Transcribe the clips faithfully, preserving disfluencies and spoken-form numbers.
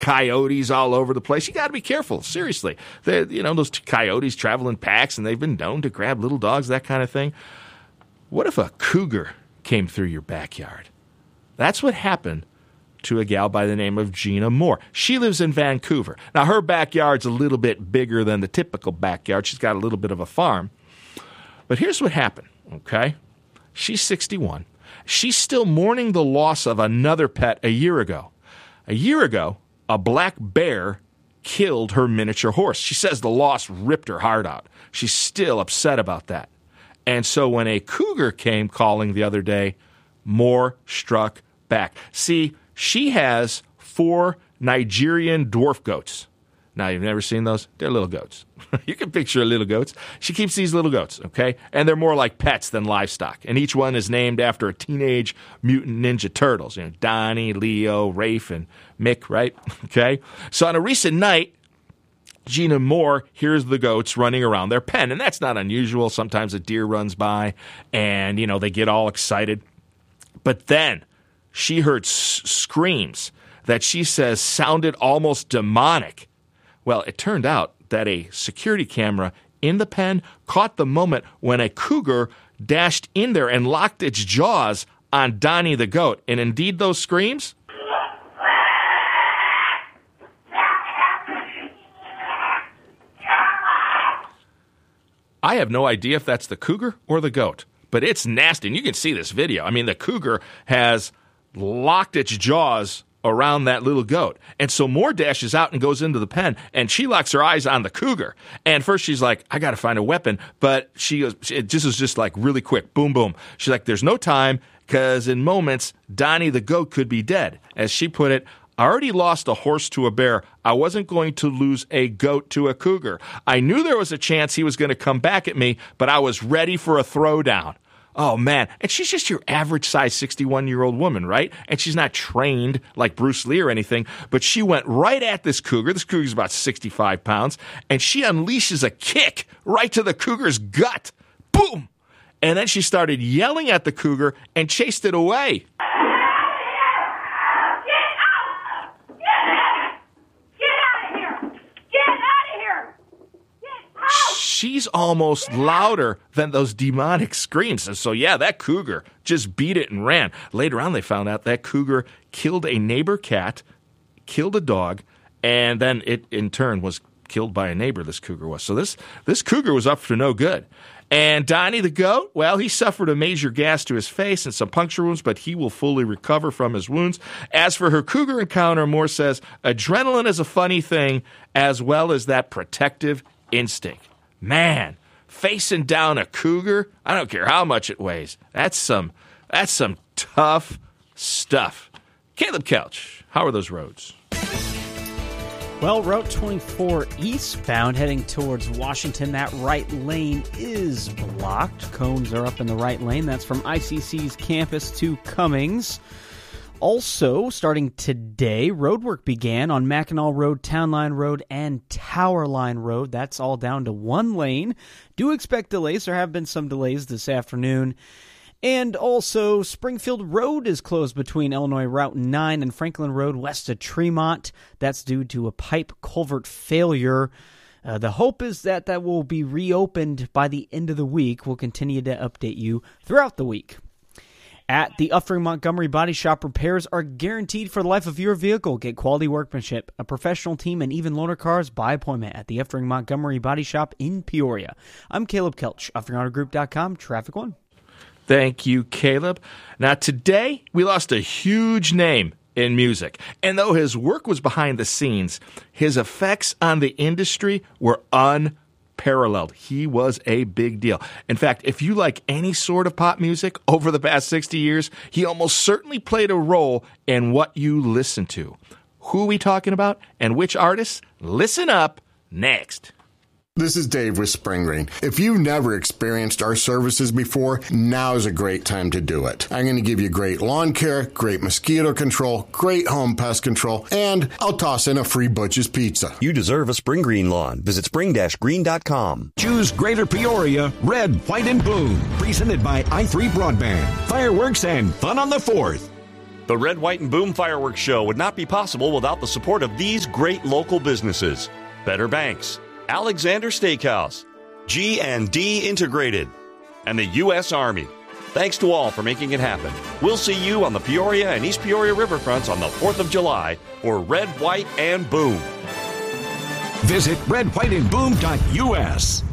coyotes all over the place. You got to be careful, seriously. They're, you know, those coyotes travel in packs, and they've been known to grab little dogs, that kind of thing. What if a cougar came through your backyard? That's what happened to a gal by the name of Gina Moore. She lives in Vancouver. Now, her backyard's a little bit bigger than the typical backyard. She's got a little bit of a farm. But here's what happened, okay? She's sixty-one. She's still mourning the loss of another pet a year ago. A year ago, a black bear killed her miniature horse. She says the loss ripped her heart out. She's still upset about that. And so when a cougar came calling the other day, Moore struck back. See, she has four Nigerian dwarf goats. Now, you've never seen those? They're little goats. You can picture little goats. She keeps these little goats, okay? And they're more like pets than livestock. And each one is named after a teenage mutant ninja turtles. You know, Donnie, Leo, Rafe, and Mick, right? Okay? So on a recent night, Gina Moore hears the goats running around their pen. And that's not unusual. Sometimes a deer runs by and, you know, they get all excited. But then she heard s- screams that she says sounded almost demonic. Well, it turned out that a security camera in the pen caught the moment when a cougar dashed in there and locked its jaws on Donnie the goat. And indeed, those screams? I have no idea if that's the cougar or the goat, but it's nasty. And you can see this video. I mean, the cougar has locked its jaws around that little goat. And so Moore dashes out and goes into the pen, and she locks her eyes on the cougar. And first she's like, I got to find a weapon. But she goes, it just was just like really quick. Boom, boom. She's like, there's no time, because in moments, Donnie the goat could be dead. As she put it, I already lost a horse to a bear. I wasn't going to lose a goat to a cougar. I knew there was a chance he was going to come back at me, but I was ready for a throwdown. Oh, man. And she's just your average size sixty-one-year-old woman, right? And she's not trained like Bruce Lee or anything, but she went right at this cougar. This cougar's about sixty-five pounds, and she unleashes a kick right to the cougar's gut. Boom! And then she started yelling at the cougar and chased it away. She's almost louder than those demonic screams. And so, yeah, that cougar just beat it and ran. Later on, they found out that cougar killed a neighbor cat, killed a dog, and then it, in turn, was killed by a neighbor, this cougar was. So this, this cougar was up to no good. And Donnie the goat, well, he suffered a major gash to his face and some puncture wounds, but he will fully recover from his wounds. As for her cougar encounter, Moore says, adrenaline is a funny thing, as well as that protective instinct. Man, facing down a cougar, I don't care how much it weighs. That's some that's some tough stuff. Caleb Kelch, how are those roads? Well, Route twenty-four eastbound heading towards Washington, that right lane is blocked. Cones are up in the right lane. That's from I C C's campus to Cummings. Also, starting today, roadwork began on Mackinac Road, Town Line Road, and Tower Line Road. That's all down to one lane. Do expect delays. There have been some delays this afternoon. And also, Springfield Road is closed between Illinois Route nine and Franklin Road west of Tremont. That's due to a pipe culvert failure. Uh, the hope is that that will be reopened by the end of the week. We'll continue to update you throughout the week. At the Uffring Montgomery Body Shop, repairs are guaranteed for the life of your vehicle. Get quality workmanship, a professional team, and even loaner cars by appointment at the Uffring Montgomery Body Shop in Peoria. I'm Caleb Kelch, Uffring Auto Group dot com, Traffic One. Thank you, Caleb. Now, today, we lost a huge name in music. And though his work was behind the scenes, his effects on the industry were unbelievable. Paralleled. He was a big deal. In fact, if you like any sort of pop music over the past sixty years, he almost certainly played a role in what you listen to. Who are we talking about and which artists? Listen up next. This is Dave with Spring Green. If you've never experienced our services before, now is a great time to do it. I'm going to give you great lawn care, great mosquito control, great home pest control, and I'll toss in a free Butch's Pizza. You deserve a Spring Green lawn. Visit spring dash green dot com. Choose Greater Peoria, red, white, and blue. Presented by i three Broadband. Fireworks and fun on the fourth. The Red, White, and Boom Fireworks Show would not be possible without the support of these great local businesses. Better Banks, Alexander Steakhouse, G and D Integrated, and the U S Army. Thanks to all for making it happen. We'll see you on the Peoria and East Peoria riverfronts on the fourth of July for Red, White, and Boom. Visit red white and boom dot U S.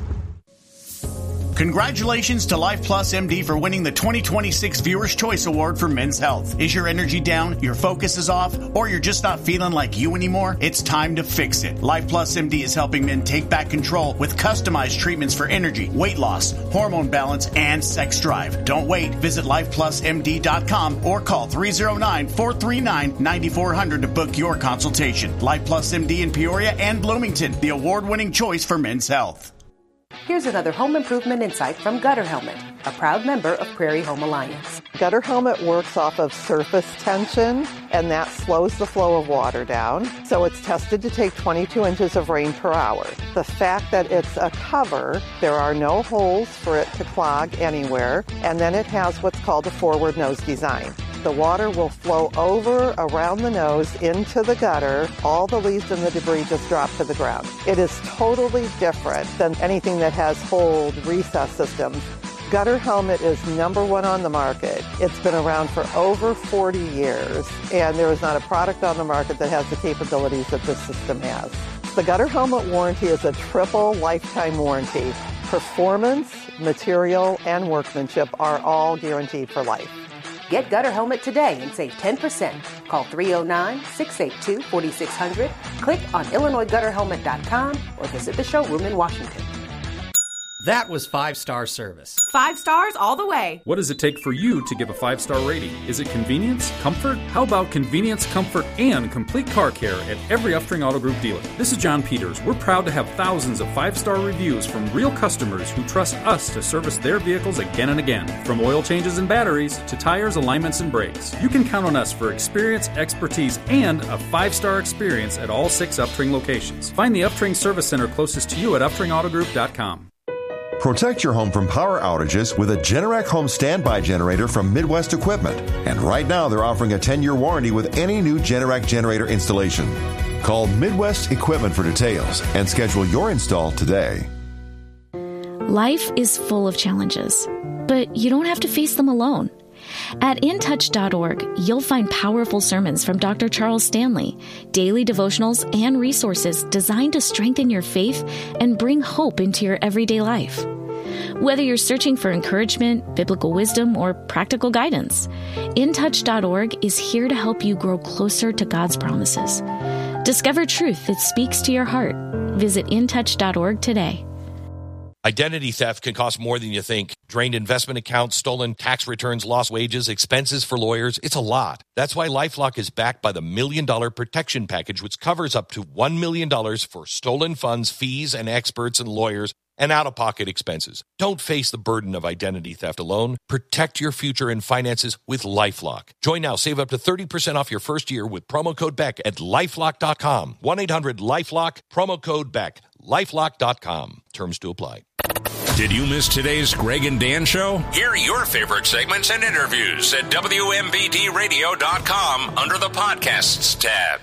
Congratulations to Life Plus M D for winning the twenty twenty-six Viewer's Choice Award for Men's Health. Is your energy down, your focus is off, or you're just not feeling like you anymore? It's time to fix it. Life Plus M D is helping men take back control with customized treatments for energy, weight loss, hormone balance, and sex drive. Don't wait. Visit life plus m d dot com or call three oh nine, four three nine, nine four zero zero to book your consultation. Life Plus M D in Peoria and Bloomington, the award-winning choice for men's health. Here's another home improvement insight from Gutter Helmet, a proud member of Prairie Home Alliance. Gutter Helmet works off of surface tension, and that slows the flow of water down. So it's tested to take twenty-two inches of rain per hour. The fact that it's a cover, there are no holes for it to clog anywhere, and then it has what's called a forward nose design. The water will flow over around the nose into the gutter. All the leaves and the debris just drop to the ground. It is totally different than anything that has hold recess systems. Gutter Helmet is number one on the market. It's been around for over forty years, and there is not a product on the market that has the capabilities that this system has. The Gutter Helmet warranty is a triple lifetime warranty. Performance, material, and workmanship are all guaranteed for life. Get Gutter Helmet today and save ten percent. Call three oh nine, six eight two, four six zero zero, click on illinois gutter helmet dot com, or visit the showroom in Washington. That was five-star service. Five stars all the way. What does it take for you to give a five-star rating? Is it convenience? Comfort? How about convenience, comfort, and complete car care at every Uftring Auto Group dealer? This is John Peters. We're proud to have thousands of five-star reviews from real customers who trust us to service their vehicles again and again. From oil changes and batteries to tires, alignments, and brakes. You can count on us for experience, expertise, and a five-star experience at all six Uftring locations. Find the Uftring Service Center closest to you at uftring auto group dot com. Protect your home from power outages with a Generac Home Standby Generator from Midwest Equipment. And right now, they're offering a ten-year warranty with any new Generac generator installation. Call Midwest Equipment for details and schedule your install today. Life is full of challenges, but you don't have to face them alone. At in touch dot org, you'll find powerful sermons from Doctor Charles Stanley, daily devotionals, and resources designed to strengthen your faith and bring hope into your everyday life. Whether you're searching for encouragement, biblical wisdom, or practical guidance, in touch dot org is here to help you grow closer to God's promises. Discover truth that speaks to your heart. Visit in touch dot org today. Identity theft can cost more than you think. Drained investment accounts, stolen tax returns, lost wages, expenses for lawyers. It's a lot. That's why LifeLock is backed by the Million Dollar Protection Package, which covers up to one million dollars for stolen funds, fees, and experts and lawyers, and out-of-pocket expenses. Don't face the burden of identity theft alone. Protect your future and finances with LifeLock. Join now. Save up to thirty percent off your first year with promo code Beck at lifelock dot com. one eight hundred LifeLock, promo code Beck. lifelock dot com. Terms to apply. Did you miss today's Greg and Dan show? Hear your favorite segments and interviews at W M B D radio dot com under the Podcasts tab.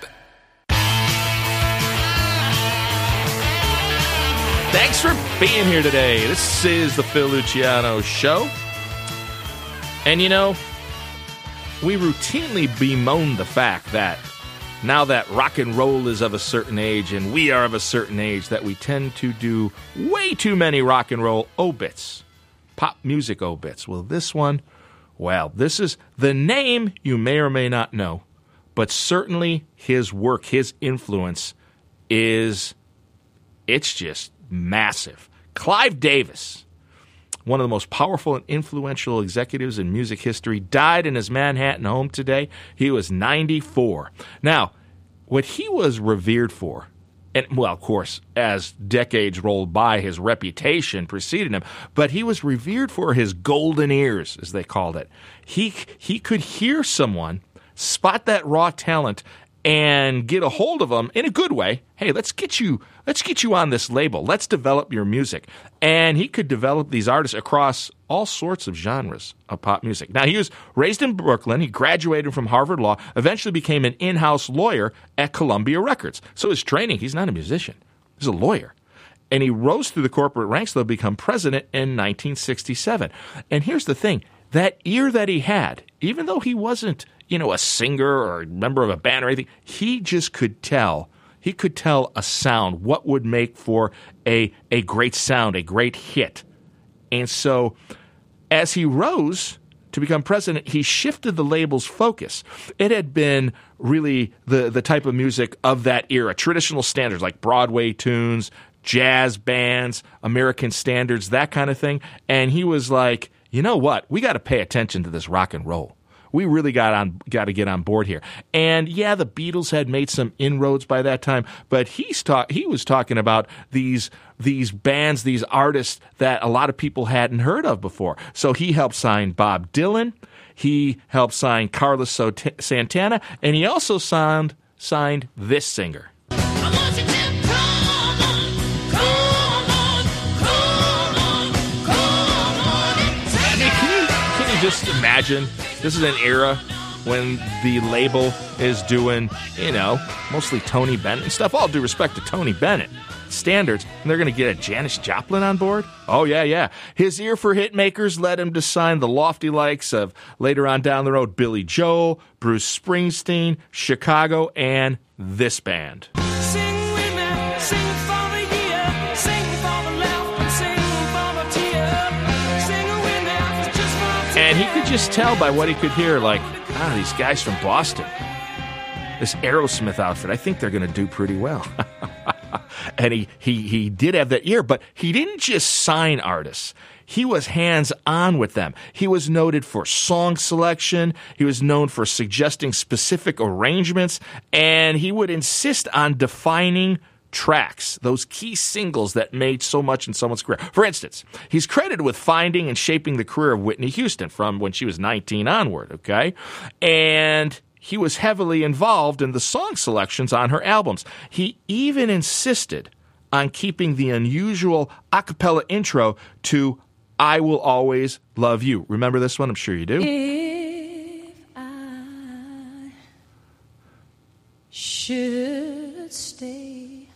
Thanks for being here today. This is the Phil Luciano Show. And you know, we routinely bemoan the fact that now that rock and roll is of a certain age and we are of a certain age, that we tend to do way too many rock and roll obits, pop music obits. Well, this one, well, this is the name you may or may not know, but certainly his work, his influence is, it's just massive. Clive Davis, one of the most powerful and influential executives in music history, died in his Manhattan home today. He was ninety-four. Now, what he was revered for, and, well, of course, as decades rolled by, his reputation preceded him, but he was revered for his golden ears, as they called it. He, he could hear someone, spot that raw talent, and get a hold of them in a good way. Hey, let's get you let's get you on this label. Let's develop your music. And he could develop these artists across all sorts of genres of pop music. Now, he was raised in Brooklyn. He graduated from Harvard Law, eventually became an in-house lawyer at Columbia Records. So his training, he's not a musician. He's a lawyer. And he rose through the corporate ranks to become president in nineteen sixty-seven. And here's the thing. That ear that he had, even though he wasn't, you know, a singer or a member of a band or anything, he just could tell. He could tell a sound, what would make for a, a great sound, a great hit. And so as he rose to become president, he shifted the label's focus. It had been really the, the type of music of that era, traditional standards like Broadway tunes, jazz bands, American standards, that kind of thing. And he was like, you know what? We got to pay attention to this rock and roll. We really got on, got to get on board here. And yeah, the Beatles had made some inroads by that time, but he's talk, he was talking about these these bands, these artists that a lot of people hadn't heard of before. So he helped sign Bob Dylan, he helped sign Carlos Santana, and he also signed signed this singer. Just imagine, this is an era when the label is doing, you know, mostly Tony Bennett and stuff. All due respect to Tony Bennett standards, and they're going to get a Janis Joplin on board? Oh, yeah, yeah. His ear for hit makers led him to sign the lofty likes of, later on down the road, Billy Joel, Bruce Springsteen, Chicago, and this band. Sing with me, sing for the year, sing for the laugh, and sing for the tear, sing with me just for And he could just tell by what he could hear, like, ah, these guys from Boston, this Aerosmith outfit, I think they're going to do pretty well. And he, he, he did have that ear, but he didn't just sign artists. He was hands-on with them. He was noted for song selection. He was known for suggesting specific arrangements, and he would insist on defining tracks, those key singles that made so much in someone's career. For instance, he's credited with finding and shaping the career of Whitney Houston from when she was nineteen onward, okay? And he was heavily involved in the song selections on her albums. He even insisted on keeping the unusual a cappella intro to I Will Always Love You. Remember this one? I'm sure you do. If I should stay,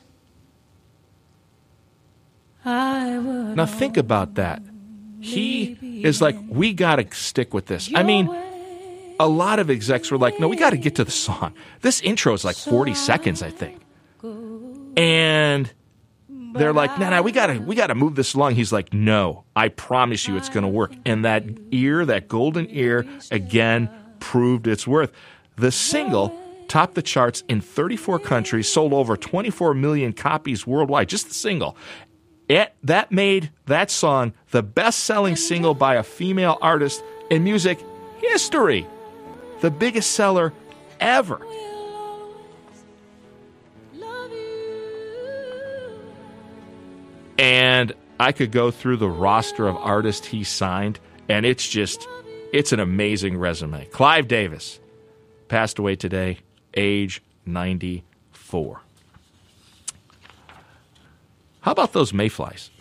I would. Now think about that. He is like, we got to stick with this. I mean, a lot of execs were like, no, we got to get to the song. This intro is like forty seconds, I think. And they're like, no, no, we got to we got to move this along. He's like, no, I promise you it's going to work. And that ear, that golden ear, again, proved its worth. The single topped the charts in thirty-four countries, sold over twenty-four million copies worldwide, just the single. It, that made that song the best-selling single by a female artist in music history. The biggest seller ever. And I could go through the roster of artists he signed, and it's just, it's an amazing resume. Clive Davis passed away today, age ninety-four. How about those mayflies?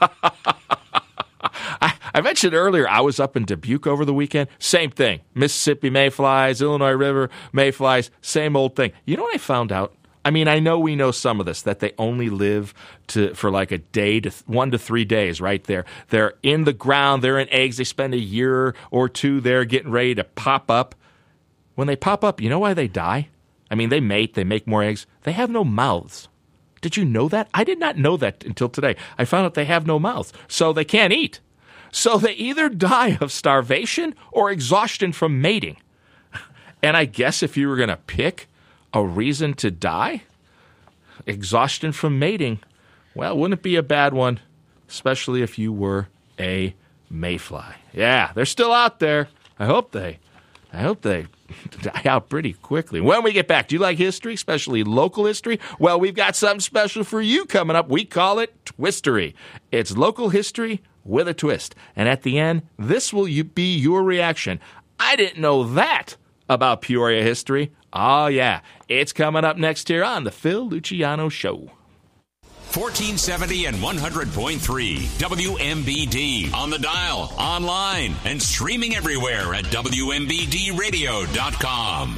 I, I mentioned earlier I was up in Dubuque over the weekend. Same thing. Mississippi mayflies, Illinois River mayflies, same old thing. You know what I found out? I mean, I know we know some of this, that they only live to for like a day to th- one to three days right there. They're in the ground. They're in eggs. They spend a year or two there getting ready to pop up. When they pop up, you know why they die? I mean, they mate. They make more eggs. They have no mouths. Did you know that? I did not know that until today. I found out they have no mouths, so they can't eat. So they either die of starvation or exhaustion from mating. And I guess if you were going to pick a reason to die, exhaustion from mating, well, wouldn't it be a bad one, especially if you were a mayfly? Yeah, they're still out there. I hope they, I hope they die out pretty quickly. When we get back, do you like history, especially local history? Well, we've got something special for you coming up. We call it Twistery. It's local history with a twist. And at the end, this will be your reaction. I didn't know that about Peoria history? Oh, yeah. It's coming up next here on The Phil Luciano Show. fourteen seventy and one hundred point three W M B D. On the dial, online, and streaming everywhere at W M B D radio dot com.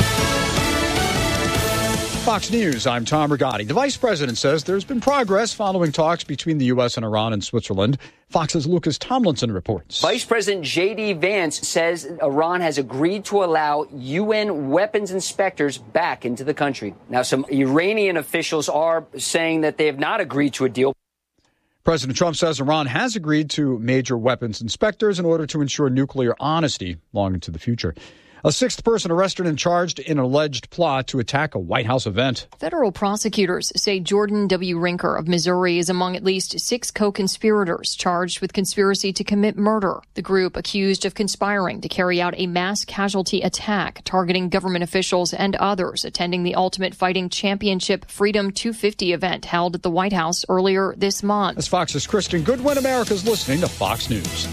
Fox News, I'm Tom Rigotti. The vice president says there's been progress following talks between the U S and Iran and Switzerland. Fox's Lucas Tomlinson reports. Vice President J D. Vance says Iran has agreed to allow U N weapons inspectors back into the country. Now, some Iranian officials are saying that they have not agreed to a deal. President Trump says Iran has agreed to major weapons inspectors in order to ensure nuclear honesty long into the future. A sixth person arrested and charged in an alleged plot to attack a White House event. Federal prosecutors say Jordan W. Rinker of Missouri is among at least six co-conspirators charged with conspiracy to commit murder. The group accused of conspiring to carry out a mass casualty attack targeting government officials and others attending the Ultimate Fighting Championship Freedom two fifty event held at the White House earlier this month. As Fox's Kristen Goodwin, America's listening to Fox News.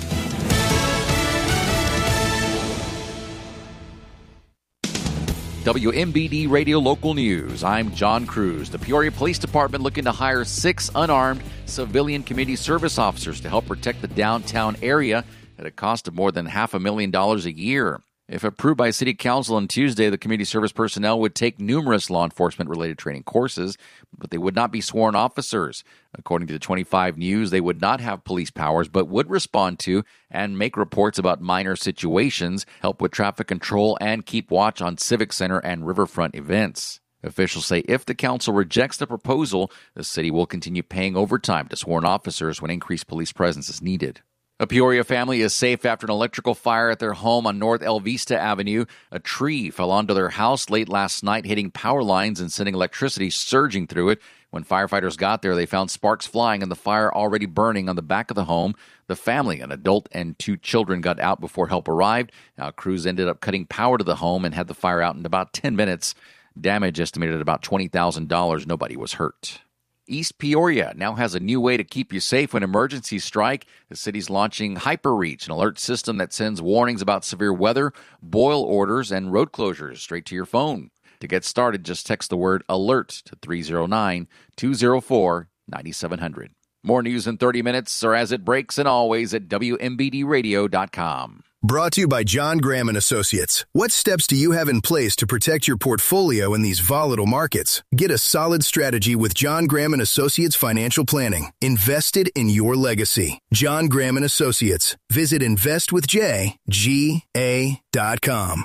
W M B D Radio Local News. I'm John Cruz. The Peoria Police Department looking to hire six unarmed civilian community service officers to help protect the downtown area at a cost of more than half a million dollars a year. If approved by City Council on Tuesday, the community service personnel would take numerous law enforcement-related training courses, but they would not be sworn officers. According to the twenty-five News, they would not have police powers, but would respond to and make reports about minor situations, help with traffic control, and keep watch on Civic Center and riverfront events. Officials say if the council rejects the proposal, the city will continue paying overtime to sworn officers when increased police presence is needed. A Peoria family is safe after an electrical fire at their home on North El Vista Avenue. A tree fell onto their house late last night, hitting power lines and sending electricity surging through it. When firefighters got there, they found sparks flying and the fire already burning on the back of the home. The family, an adult and two children, got out before help arrived. Now, crews ended up cutting power to the home and had the fire out in about ten minutes. Damage estimated at about twenty thousand dollars. Nobody was hurt. East Peoria now has a new way to keep you safe when emergencies strike. The city's launching HyperReach, an alert system that sends warnings about severe weather, boil orders, and road closures straight to your phone. To get started, just text the word ALERT to three oh nine, two oh four, nine seven hundred. More news in thirty minutes or as it breaks and always at W M B D radio dot com. Brought to you by John Graham and Associates. What steps do you have in place to protect your portfolio in these volatile markets? Get a solid strategy with John Graham and Associates Financial Planning. Invested in your legacy. John Graham and Associates. Visit invest with j g a dot com.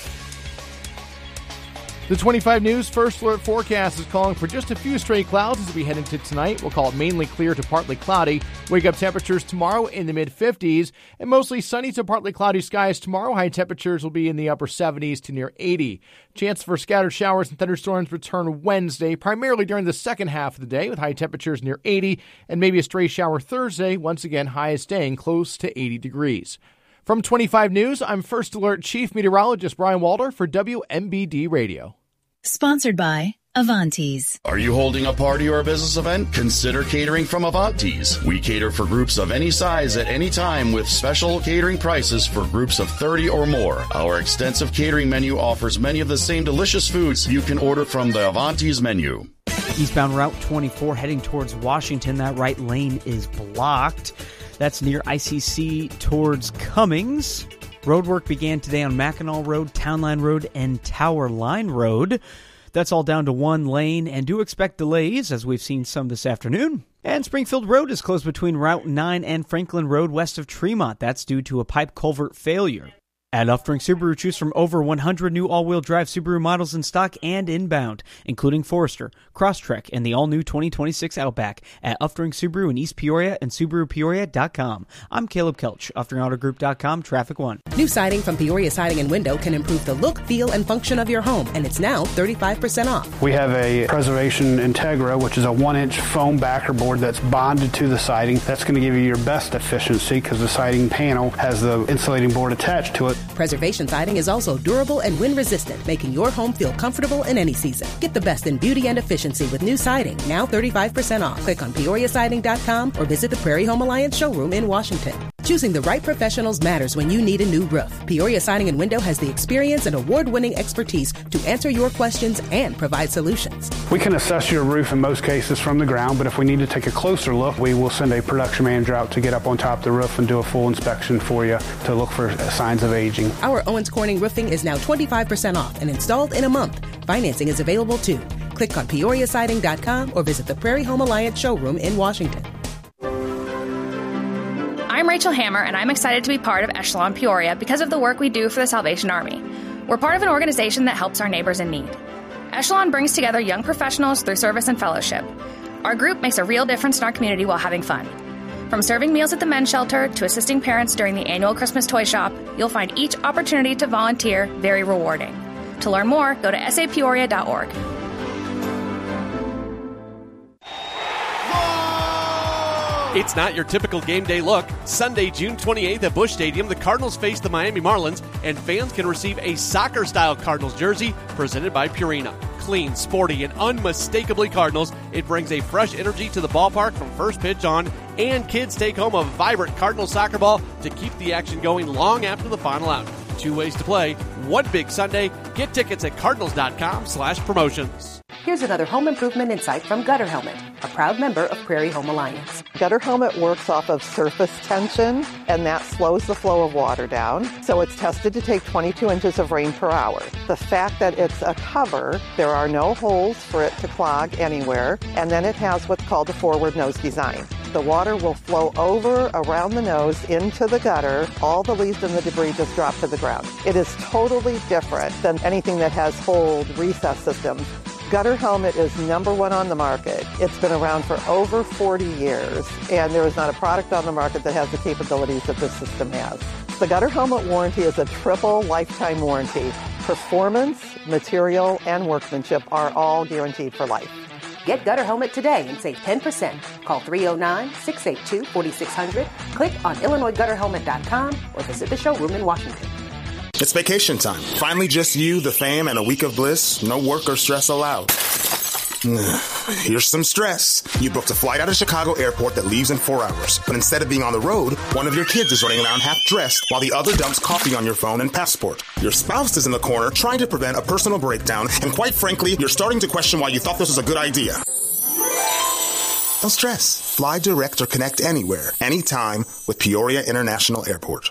The twenty-five News First Alert forecast is calling for just a few stray clouds as we head into tonight. We'll call it mainly clear to partly cloudy. Wake-up temperatures tomorrow in the mid-fifties and mostly sunny to partly cloudy skies tomorrow. High temperatures will be in the upper seventies to near eighty. Chance for scattered showers and thunderstorms return Wednesday, primarily during the second half of the day with high temperatures near eighty and maybe a stray shower Thursday. Once again, highs staying close to eighty degrees. From twenty-five News, I'm First Alert Chief Meteorologist Brian Walter for W M B D Radio. Sponsored by Avantes. Are you holding a party or a business event? Consider catering from Avantes. We cater for groups of any size at any time with special catering prices for groups of thirty or more. Our extensive catering menu offers many of the same delicious foods you can order from the Avantes menu. Eastbound Route twenty-four heading towards Washington. That right lane is blocked. That's near I C C towards Cummings. Roadwork began today on Mackinac Road, Town Line Road, and Tower Line Road. That's all down to one lane, and do expect delays, as we've seen some this afternoon. And Springfield Road is closed between Route nine and Franklin Road west of Tremont. That's due to a pipe culvert failure. At Uftring Subaru, choose from over one hundred new all-wheel drive Subaru models in stock and inbound, including Forester, Crosstrek, and the all-new twenty twenty-six Outback at Uftring Subaru in East Peoria and Subaru Peoria dot com. I'm Caleb Kelch, Uftring Auto Group dot com, Traffic One. New siding from Peoria Siding and Window can improve the look, feel, and function of your home, and it's now thirty-five percent off. We have a Preservation Integra, which is a one-inch foam backer board that's bonded to the siding. That's going to give you your best efficiency because the siding panel has the insulating board attached to it. Preservation Siding is also durable and wind-resistant, making your home feel comfortable in any season. Get the best in beauty and efficiency with new siding, now thirty-five percent off. Click on Peoria Siding dot com or visit the Prairie Home Alliance showroom in Washington. Choosing the right professionals matters when you need a new roof. Peoria Siding and Window has the experience and award-winning expertise to answer your questions and provide solutions. We can assess your roof in most cases from the ground, but if we need to take a closer look, we will send a production manager out to get up on top of the roof and do a full inspection for you to look for signs of aging. Our Owens Corning roofing is now twenty-five percent off and installed in a month. Financing is available too. Click on peoria siding dot com or visit the Prairie Home Alliance showroom in Washington. I'm Rachel Hammer, and I'm excited to be part of Echelon Peoria because of the work we do for the Salvation Army. We're part of an organization that helps our neighbors in need. Echelon brings together young professionals through service and fellowship. Our group makes a real difference in our community while having fun. From serving meals at the men's shelter to assisting parents during the annual Christmas toy shop, you'll find each opportunity to volunteer very rewarding. To learn more, go to s a peoria dot org. It's not your typical game day look. Sunday, June twenty-eighth at Busch Stadium, the Cardinals face the Miami Marlins, and fans can receive a soccer-style Cardinals jersey presented by Purina. Clean, sporty, and unmistakably Cardinals, it brings a fresh energy to the ballpark from first pitch on, and kids take home a vibrant Cardinals soccer ball to keep the action going long after the final out. Two ways to play, one big Sunday. Get tickets at cardinals.com slash promotions. Here's another home improvement insight from Gutter Helmet, a proud member of Prairie Home Alliance. Gutter Helmet works off of surface tension, and that slows the flow of water down. So it's tested to take twenty-two inches of rain per hour. The fact that it's a cover, there are no holes for it to clog anywhere, and then it has what's called a forward nose design. The water will flow over around the nose into the gutter. All the leaves and the debris just drop to the ground. It is totally different than anything that has hold recess systems. Gutter Helmet is number one on the market. It's been around for over forty years, and there is not a product on the market that has the capabilities that this system has. The Gutter Helmet warranty is a triple lifetime warranty. Performance, material, and workmanship are all guaranteed for life. Get Gutter Helmet today and save ten percent. Call three oh nine, six eight two, four six zero zero, click on illinois gutter helmet dot com, or visit the showroom in Washington. It's vacation time. Finally just you, the fam, and a week of bliss. No work or stress allowed. Here's some stress. You booked a flight out of Chicago Airport that leaves in four hours. But instead of being on the road, one of your kids is running around half-dressed while the other dumps coffee on your phone and passport. Your spouse is in the corner trying to prevent a personal breakdown, and quite frankly, you're starting to question why you thought this was a good idea. Don't stress. Fly direct or connect anywhere, anytime with Peoria International Airport.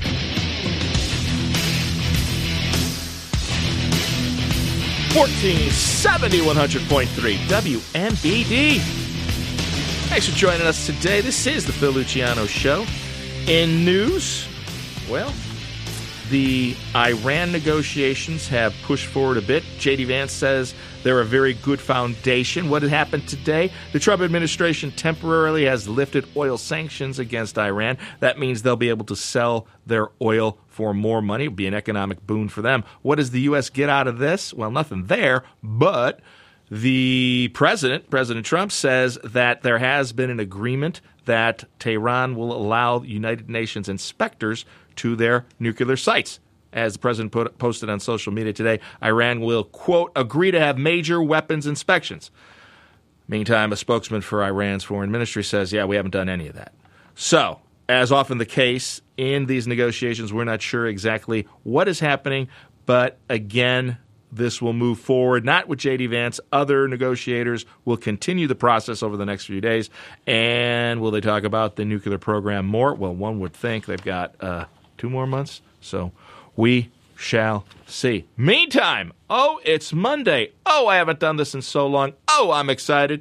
fourteen seventy, one hundred point three W M B D. Thanks for joining us today. This is the Phil Luciano Show. In news, well, the Iran negotiations have pushed forward a bit. J D Vance says they're a very good foundation. What had happened today? The Trump administration temporarily has lifted oil sanctions against Iran. That means they'll be able to sell their oil for more money. It would be an economic boon for them. What does the U S get out of this? Well, nothing there, but the president, President Trump, says that there has been an agreement that Tehran will allow United Nations inspectors to their nuclear sites. As the president put, posted on social media today, Iran will, quote, agree to have major weapons inspections. Meantime, a spokesman for Iran's foreign ministry says, yeah, we haven't done any of that. So, as often the case in these negotiations, we're not sure exactly what is happening, but again, this will move forward, not with J D Vance. Other negotiators will continue the process over the next few days. And will they talk about the nuclear program more? Well, one would think they've got uh, two more months, so we shall see. Meantime, oh, it's Monday. Oh, I haven't done this in so long. Oh, I'm excited.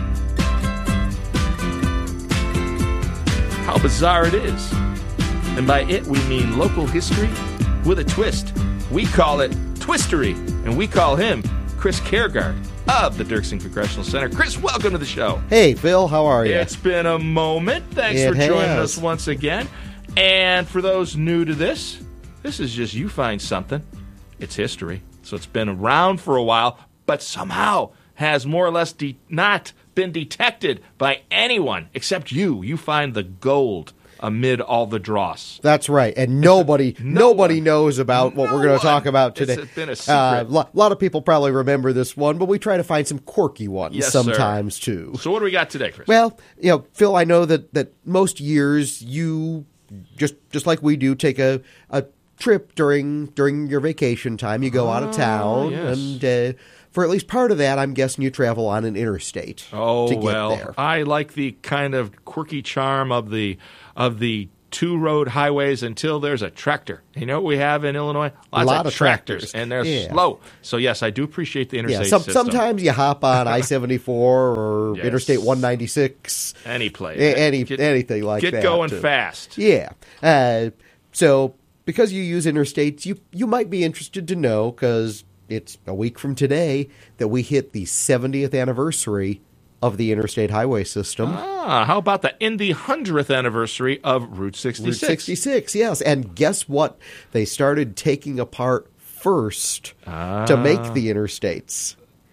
How bizarre it is. And by it, we mean local history with a twist. We call it Twistery, and we call him Chris Kiergaard of the Dirksen Congressional Center. Chris, welcome to the show. Hey, Phil, how are you? It's been a moment. Thanks it for joining has. us once again. And for those new to this, this is just you find something. It's history. So it's been around for a while, but somehow has more or less de- not been detected by anyone except you. You find the gold amid all the dross. That's right. And nobody No nobody one. knows about what No we're going to one. talk about today. It's been a secret. Uh, lo- lot of people probably remember this one, but we try to find some quirky ones Yes, sir. sometimes too. So what do we got today, Chris? Well, you know, Phil, I know that, that most years you just just like we do, take a, a trip during during your vacation time. You go out of town, yes. and uh, for at least part of that, I'm guessing you travel on an interstate. Oh, to get well, there. I like the kind of quirky charm of the of the two-road highways until there's a tractor. You know what we have in Illinois? Lots A lot of, of tractors, tractors. and they're Yeah. slow. So, yes, I do appreciate the interstate Yeah, some, system. sometimes you hop on I seventy-four or Yes. Interstate one ninety-six. Any place. A- Any, Get- anything like get that. going too. fast. Yeah. Uh, so, because you use interstates, you, you might be interested to know, because it's a week from today, that we hit the seventieth anniversary of the interstate highway system. Ah, how about the in the hundredth anniversary of Route sixty-six? Route sixty-six, yes. And guess what? They started taking apart first Ah. to make the interstates.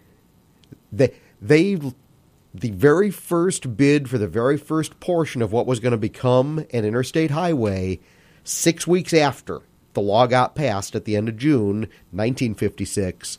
They, they, the very first bid for the very first portion of what was going to become an interstate highway, six weeks after the law got passed at the end of June nineteen fifty-six,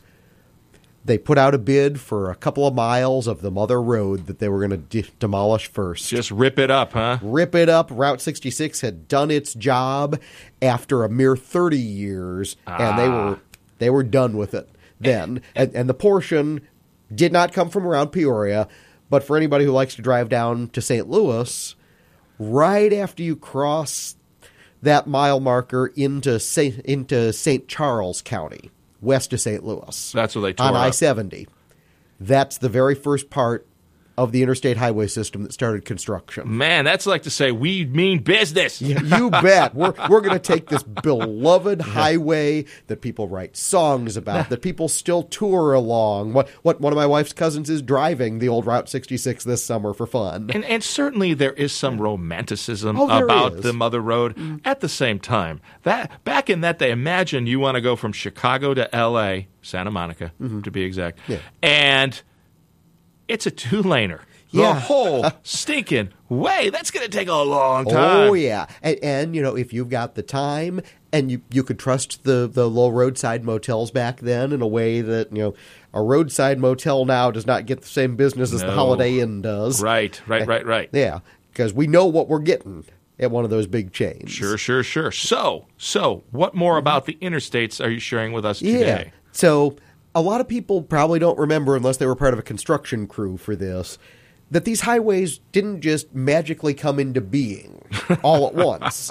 they put out a bid for a couple of miles of the mother road that they were going to de- demolish first. Just rip it up, huh? Rip it up. Route sixty-six had done its job after a mere thirty years, and they Ah. were they were done with it then. And, and the portion did not come from around Peoria, but for anybody who likes to drive down to Saint Louis, right after you cross that mile marker into Saint, into Saint Charles County, west of Saint Louis. That's where they tore on up. I seventy. That's the very first part of the interstate highway system that started construction. Man, that's like to say we mean business. You, you bet. We're we're going to take this beloved highway that people write songs about, that people still tour along. What what one of my wife's cousins is driving the old Route sixty-six this summer for fun. And, and certainly there is some romanticism Oh, there about is. the Mother Road. At the same time, that back in that day, imagine you want to go from Chicago to L A, Santa Monica to be exact, Yeah. and it's a two-laner. The Yeah. whole stinking way. That's going to take a long time. Oh, yeah. And, and, you know, if you've got the time and you, you could trust the, the little roadside motels back then in a way that, you know, a roadside motel now does not get the same business as the No. Holiday Inn does. Right, right, right, right. Yeah, because we know what we're getting at one of those big chains. Sure, sure, sure. So, so what more about the interstates are you sharing with us Yeah. today? So a lot of people probably don't remember, unless they were part of a construction crew for this, that these highways didn't just magically come into being all at once.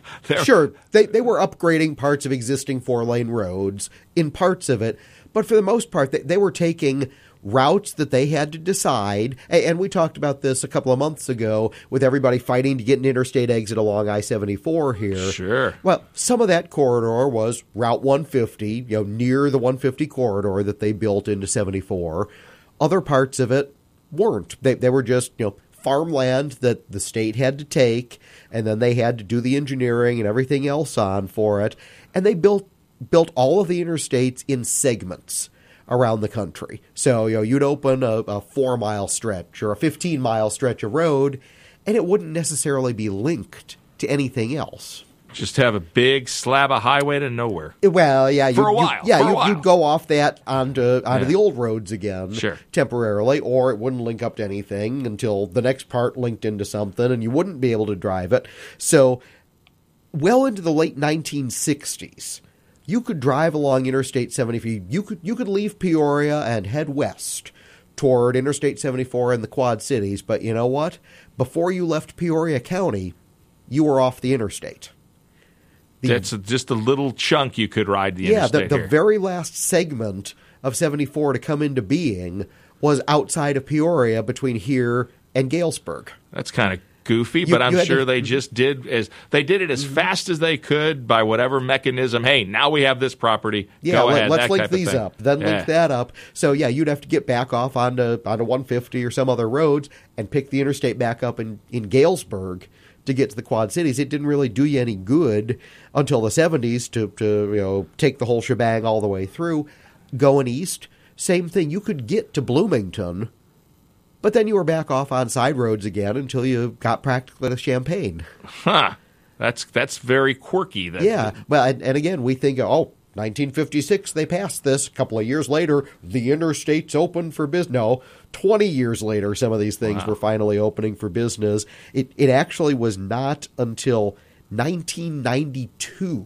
Sure, they, they were upgrading parts of existing four-lane roads in parts of it, but for the most part, they, they were taking routes that they had to decide, a- and we talked about this a couple of months ago with everybody fighting to get an interstate exit along I seventy-four here. Sure. Well, some of that corridor was Route one fifty, you know, near the one fifty corridor that they built into seventy-four. Other parts of it weren't. They they were just, you know, farmland that the state had to take, and then they had to do the engineering and everything else on for it. And they built built all of the interstates in segments around the country. So, you know, you'd open a, a four-mile stretch or a fifteen-mile stretch of road, and it wouldn't necessarily be linked to anything else. Just have a big slab of highway to nowhere. Well, yeah, you, For a you- while, yeah, for a you, while. you'd go off that onto onto Yeah. the old roads again, Sure. temporarily, or it wouldn't link up to anything until the next part linked into something, and you wouldn't be able to drive it. So, well into the late nineteen sixties, you could drive along Interstate seventy-four. You could you could leave Peoria and head west toward Interstate seventy-four in the Quad Cities, but you know what? Before you left Peoria County, you were off the interstate. The- That's just a little chunk you could ride the yeah, the, interstate the here. very last segment of seventy-four to come into being was outside of Peoria between here and Galesburg. That's kind of goofy, You- but I'm you had sure to- they just did as they did it as fast as they could by whatever mechanism. Hey, now we have this property. Yeah, Go let, ahead. let's that link type of these thing. up, then Yeah. link that up. So yeah, you'd have to get back off onto onto one fifty or some other roads and pick the interstate back up in, in Galesburg to get to the Quad Cities. It didn't really do you any good until the seventies to, to you know take the whole shebang all the way through. Going east, same thing. You could get to Bloomington, but then you were back off on side roads again until you got practically to Champaign. Huh. That's that's very quirky. That, Yeah, well, and, and again, we think, oh, nineteen fifty-six, they passed this. A couple of years later, the interstate's open for business. No, twenty years later, some of these things Wow. were finally opening for business. It it actually was not until nineteen ninety-two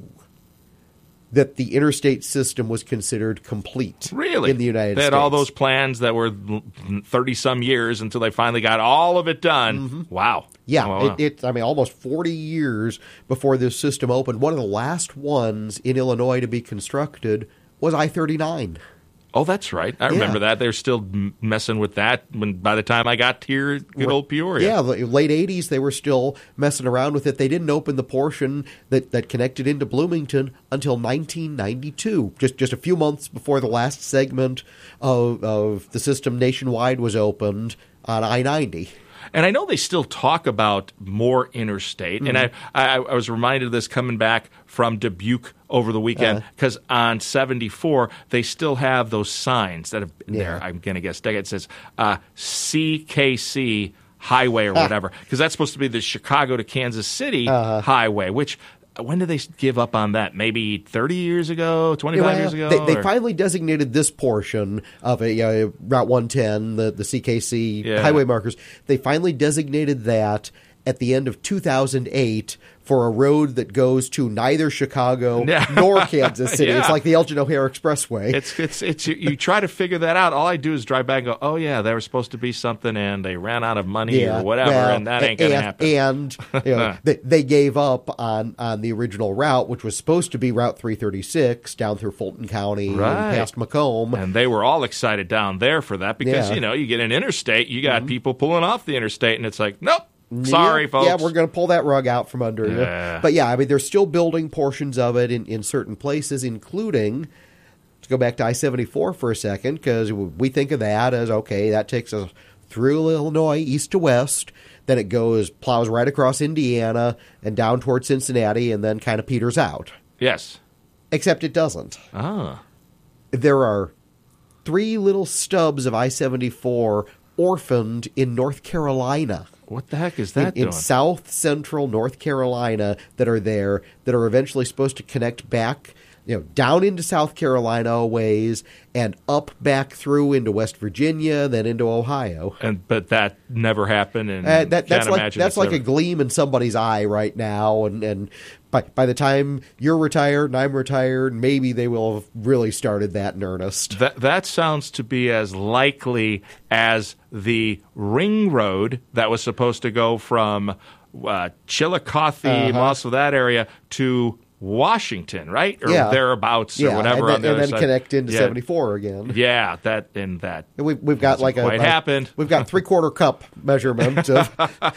that the interstate system was considered complete. Really? In the United they States. had all those plans that were thirty-some years until they finally got all of it done. Mm-hmm. Wow. Yeah, Oh, wow. it, it, I mean, almost forty years before this system opened. One of the last ones in Illinois to be constructed was I thirty-nine. Oh, that's right. I remember that. They're still m- messing with that when by the time I got here, good old Peoria. Yeah, the late eighties, they were still messing around with it. They didn't open the portion that, that connected into Bloomington until nineteen ninety-two, just just a few months before the last segment of, of the system nationwide was opened on I ninety. And I know they still talk about more interstate. Mm-hmm. And I, I, I was reminded of this coming back from Dubuque over the weekend Uh-huh. because on seventy-four, they still have those signs that have been Yeah. there, I'm going to guess, it says uh, C K C Highway or whatever, because that's supposed to be the Chicago to Kansas City Uh-huh. highway, which when did they give up on that? Maybe thirty years ago, twenty-five Well, years ago? They, they or- finally designated this portion of a uh, Route one ten, the, the C K C Yeah. highway markers. They finally designated that at the end of two thousand eight for a road that goes to neither Chicago Yeah. nor Kansas City. Yeah. It's like the Elgin O'Hare Expressway. It's it's it's you, you try to figure that out. All I do is drive back and go, oh yeah, they were supposed to be something, and they ran out of money or whatever, well, and that ain't gonna and, happen. And you know, they, they gave up on, on the original route, which was supposed to be Route three thirty-six down through Fulton County Right. and past Macomb. And they were all excited down there for that because Yeah. you know you get an interstate, you got people pulling off the interstate, and it's like, nope, sorry, yeah, folks. Yeah, we're going to pull that rug out from under you. Yeah. But yeah, I mean, they're still building portions of it in, in certain places, including, to go back to I seventy-four for a second, because we think of that as, okay, that takes us through Illinois, east to west, then it goes, plows right across Indiana and down towards Cincinnati, and then kind of peters out. Yes. Except it doesn't. Ah. There are three little stubs of I seventy-four orphaned in North Carolina. What the heck is that in, in doing? south central North Carolina that are there that are eventually supposed to connect back, you know, down into South Carolina a ways and up back through into West Virginia, then into Ohio. And but that never happened, and Uh, that, that's can't like imagine that's it's like ever- a gleam in somebody's eye right now, and and by by the time you're retired and I'm retired, maybe they will have really started that in earnest. That that sounds to be as likely as the ring road that was supposed to go from uh, Chillicothe, Uh-huh. most of that area, to Washington, right? Or Yeah. thereabouts, Yeah, or whatever. and then, on the and other then side. connect into Yeah. seventy-four again. Yeah, that and that. And We've we've got hasn't like a, quite a- happened. We've got three quarter cup measurement of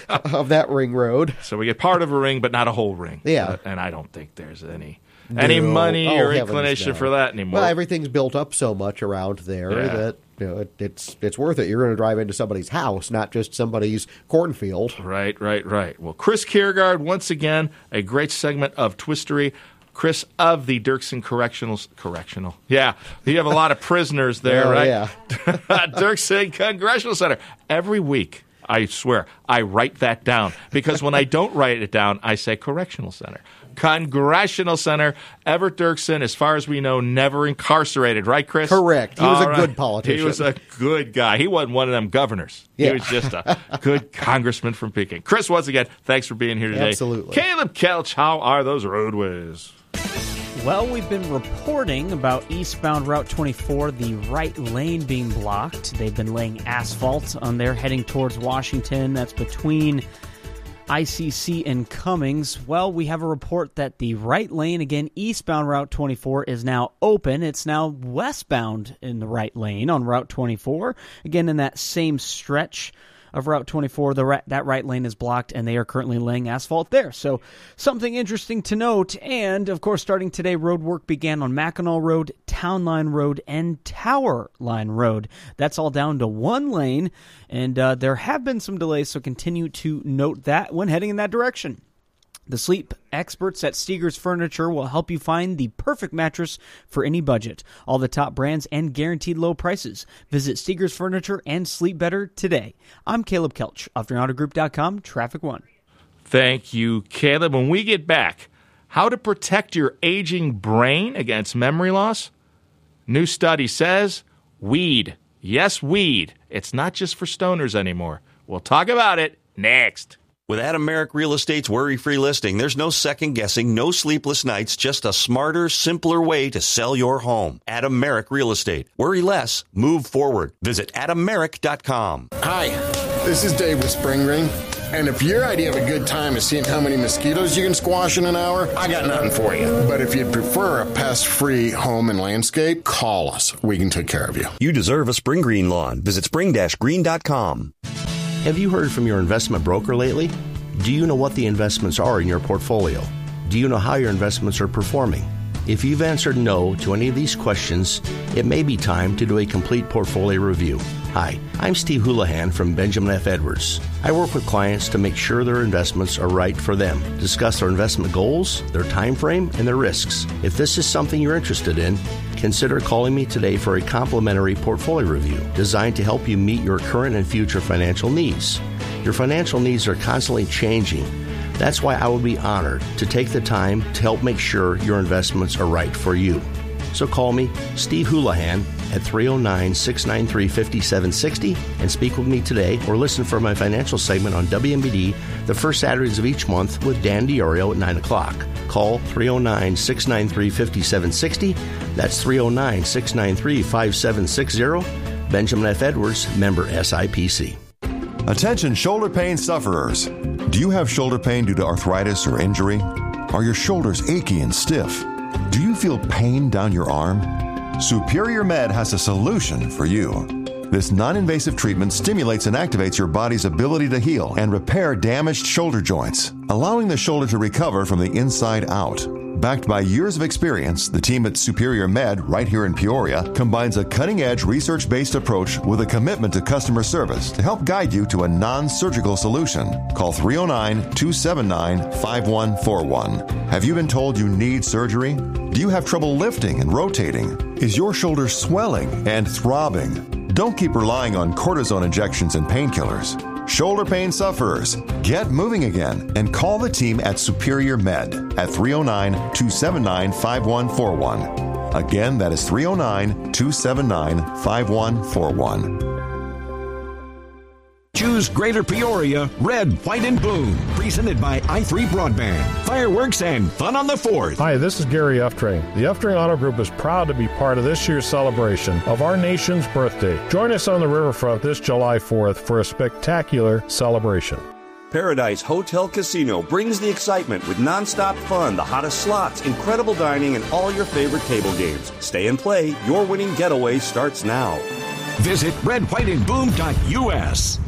of that ring road. So we get part of a ring, but not a whole ring. Yeah. Uh, and I don't think there's any any No. money Oh, or heavens, inclination no. for that anymore. Well, everything's built up so much around there Yeah. that you know it, it's it's worth it. You're going to drive into somebody's house, not just somebody's cornfield. Right, right, right. Well, Chris Kiergaard, once again, a great segment of Twistery. Chris of the Dirksen Correctional Correctional. Yeah, you have a lot of prisoners there, Oh, right? yeah. Dirksen Congressional Center. Every week, I swear, I write that down because when I don't write it down, I say Correctional Center. Congressional Center. Everett Dirksen, as far as we know, never incarcerated, right, Chris? Correct. He was All a good politician. He was a good guy. He wasn't one of them governors. Yeah. He was just a good congressman from Peking. Chris, once again, thanks for being here today. Absolutely. Caleb Kelch, how are those roadways? Well, we've been reporting about eastbound Route twenty-four, the right lane being blocked. They've been laying asphalt on there heading towards Washington. That's between I C C and Cummings. Well, we have a report that the right lane, again, eastbound Route twenty-four, is now open. It's now westbound in the right lane on Route twenty-four. Again, in that same stretch of Route twenty-four, the right, that right lane is blocked, and they are currently laying asphalt there. So something interesting to note. And, of course, starting today, road work began on Mackinac Road, Town Line Road, and Tower Line Road. That's all down to one lane, and uh, there have been some delays, so continue to note that when heading in that direction. The sleep experts at Steger's Furniture will help you find the perfect mattress for any budget. All the top brands and guaranteed low prices. Visit Steger's Furniture and sleep better today. I'm Caleb Kelch of Auto Group dot com, Traffic One. Thank you, Caleb. When we get back, how to protect your aging brain against memory loss? New study says weed. Yes, weed. It's not just for stoners anymore. We'll talk about it next. With Adam Merrick Real Estate's worry-free listing, there's no second-guessing, no sleepless nights, just a smarter, simpler way to sell your home. Adam Merrick Real Estate. Worry less, move forward. Visit adam merrick dot com. Hi, this is Dave with Spring Green. And if your idea of a good time is seeing how many mosquitoes you can squash in an hour, I got nothing for you. But if you'd prefer a pest-free home and landscape, call us. We can take care of you. You deserve a Spring Green lawn. Visit spring dash green dot com. Have you heard from your investment broker lately? Do you know what the investments are in your portfolio? Do you know how your investments are performing? If you've answered no to any of these questions, it may be time to do a complete portfolio review. Hi, I'm Steve Houlihan from Benjamin F. Edwards. I work with clients to make sure their investments are right for them, discuss their investment goals, their time frame, and their risks. If this is something you're interested in, consider calling me today for a complimentary portfolio review designed to help you meet your current and future financial needs. Your financial needs are constantly changing. That's why I would be honored to take the time to help make sure your investments are right for you. So call me, Steve Houlihan, at three oh nine, six nine three, five seven six oh and speak with me today, or listen for my financial segment on W M B D the first Saturdays of each month with Dan DiOrio at nine o'clock. Call three oh nine, six nine three, five seven six oh. That's three oh nine, six nine three, five seven six oh. Benjamin F. Edwards, member S I P C. Attention shoulder pain sufferers. Do you have shoulder pain due to arthritis or injury? Are your shoulders achy and stiff? Do you feel pain down your arm? Superior Med has a solution for you. This non-invasive treatment stimulates and activates your body's ability to heal and repair damaged shoulder joints, allowing the shoulder to recover from the inside out. Backed by years of experience, the team at Superior Med, right here in Peoria, combines a cutting-edge research-based approach with a commitment to customer service to help guide you to a non-surgical solution. Call three oh nine, two seven nine, five one four one. Have you been told you need surgery? Do you have trouble lifting and rotating? Is your shoulder swelling and throbbing? Don't keep relying on cortisone injections and painkillers. Shoulder pain sufferers, get moving again and call the team at Superior Med at three oh nine, two seven nine, five one four one. Again, that is three oh nine, two seven nine, five one four one. Choose Greater Peoria, Red, White, and Boom. Presented by i three Broadband. Fireworks and fun on the fourth. Hi, this is Gary Uftring. The Uftring Auto Group is proud to be part of this year's celebration of our nation's birthday. Join us on the riverfront this July fourth for a spectacular celebration. Paradise Hotel Casino brings the excitement with nonstop fun, the hottest slots, incredible dining, and all your favorite table games. Stay and play. Your winning getaway starts now. Visit red white and boom dot U S.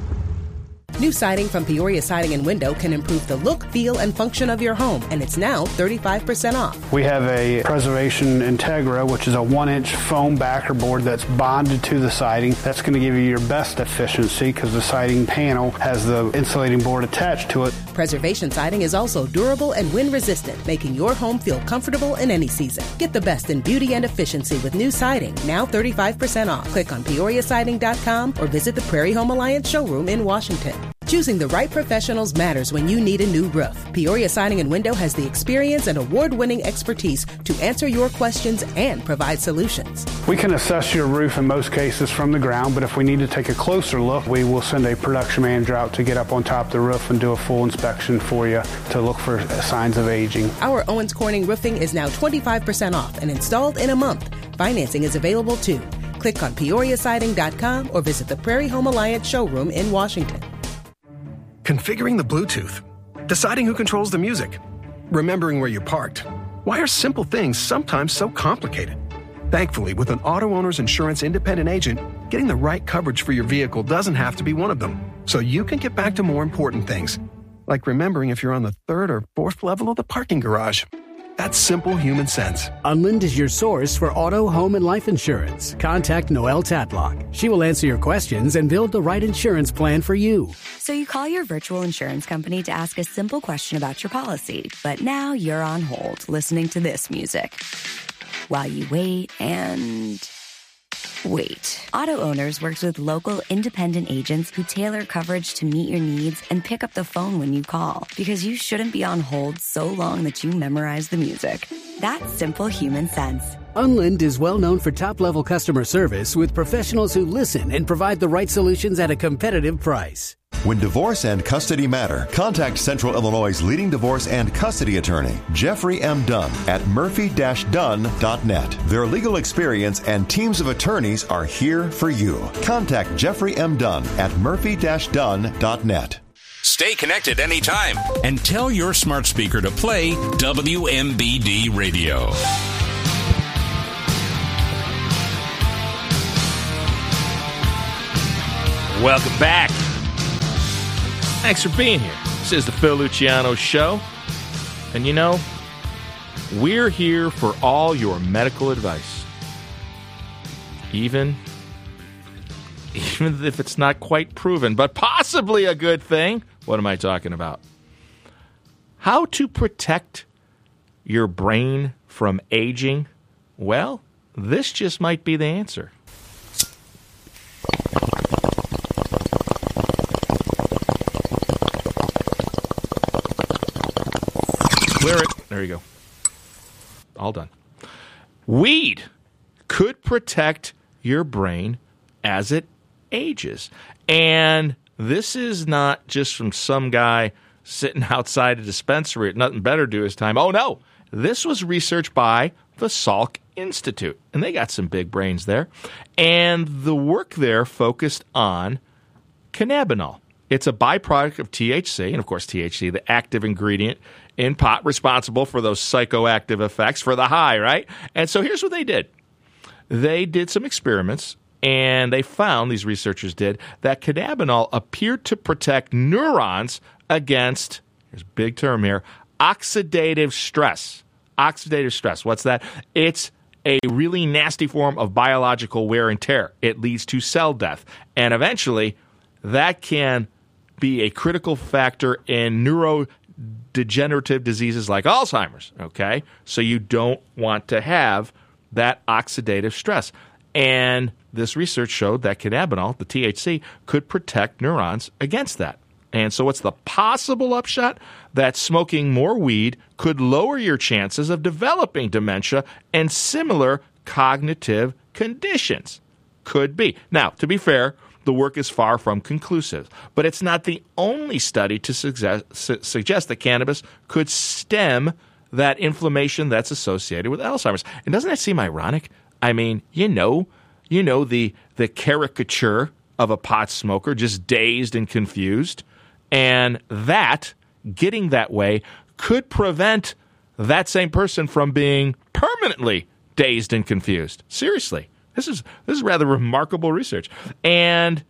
New siding from Peoria Siding and Window can improve the look, feel, and function of your home, and it's now thirty-five percent off. We have a Preservation Integra, which is a one-inch foam backer board that's bonded to the siding. That's going to give you your best efficiency because the siding panel has the insulating board attached to it. Preservation Siding is also durable and wind-resistant, making your home feel comfortable in any season. Get the best in beauty and efficiency with new siding, now thirty-five percent off. Click on peoria siding dot com or visit the Prairie Home Alliance showroom in Washington. Choosing the right professionals matters when you need a new roof. Peoria Siding and Window has the experience and award-winning expertise to answer your questions and provide solutions. We can assess your roof in most cases from the ground, but if we need to take a closer look, we will send a production manager out to get up on top of the roof and do a full inspection for you to look for signs of aging. Our Owens Corning roofing is now twenty-five percent off and installed in a month. Financing is available too. Click on peoria siding dot com or visit the Prairie Home Alliance showroom in Washington. Configuring the Bluetooth, deciding who controls the music, remembering where you parked. Why are simple things sometimes so complicated? Thankfully, with an auto owner's insurance independent agent, getting the right coverage for your vehicle doesn't have to be one of them. So you can get back to more important things, like remembering if you're on the third or fourth level of the parking garage. That's simple human sense. Unlind is your source for auto, home, and life insurance. Contact Noelle Tatlock. She will answer your questions and build the right insurance plan for you. So you call your virtual insurance company to ask a simple question about your policy, but now you're on hold listening to this music while you wait and... Wait. Auto Owners works with local independent agents who tailor coverage to meet your needs and pick up the phone when you call, because you shouldn't be on hold so long that you memorize the music. That's simple human sense. Unlind is well known for top-level customer service with professionals who listen and provide the right solutions at a competitive price. When divorce and custody matter, contact Central Illinois' leading divorce and custody attorney, Jeffrey M. Dunn, at murphy dash dunn dot net. Their legal experience and teams of attorneys are here for you. Contact Jeffrey M. Dunn at murphy dash dunn dot net. Stay connected anytime and tell your smart speaker to play W M B D Radio. Welcome back. Thanks for being here. This is the Phil Luciano Show. And you know, we're here for all your medical advice. Even, even if it's not quite proven, but possibly a good thing. What am I talking about? How to protect your brain from aging? Well, this just might be the answer. Clear it. There you go. All done. Weed could protect your brain as it ages. And this is not just from some guy sitting outside a dispensary with nothing better to do his time. Oh, no. This was researched by the Salk Institute. And they got some big brains there. And the work there focused on cannabinol. It's a byproduct of T H C, and of course T H C, the active ingredient in pot responsible for those psychoactive effects for the high, right? And so here's what they did. They did some experiments, and they found, these researchers did, that cannabinol appeared to protect neurons against, here's a big term here, oxidative stress. Oxidative stress, what's that? It's a really nasty form of biological wear and tear. It leads to cell death, and eventually that can be a critical factor in neurodegenerative diseases like Alzheimer's, okay? So you don't want to have that oxidative stress. And this research showed that cannabinol, the T H C, could protect neurons against that. And so what's the possible upshot? That smoking more weed could lower your chances of developing dementia and similar cognitive conditions. Could be. Now, to be fair, the work is far from conclusive, but it's not the only study to suggest, su- suggest that cannabis could stem that inflammation that's associated with Alzheimer's. And doesn't that seem ironic? I mean, you know, you know the the caricature of a pot smoker just dazed and confused, and that, getting that way, could prevent that same person from being permanently dazed and confused. Seriously. This is this is rather remarkable research. And